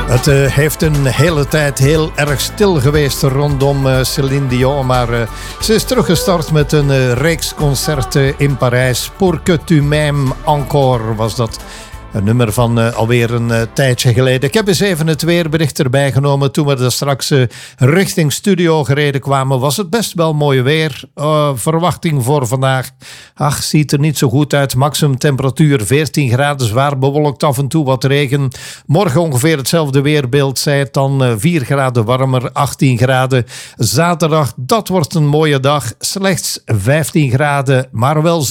Het heeft een hele tijd heel erg stil geweest rondom Céline Dion. Maar ze is teruggestart met een reeks concerten in Parijs. Pour que tu m'aimes encore was dat. Een nummer van alweer een tijdje geleden. Ik heb eens even het weerbericht erbij genomen. Toen we er straks richting studio gereden kwamen, was het best wel mooi weer. Verwachting voor vandaag. Ach, ziet er niet zo goed uit. Maximum temperatuur 14 graden, zwaar bewolkt, af en toe wat regen. Morgen ongeveer hetzelfde weerbeeld. Zij het dan 4 graden warmer, 18 graden. Zaterdag, dat wordt een mooie dag. Slechts 15 graden, maar wel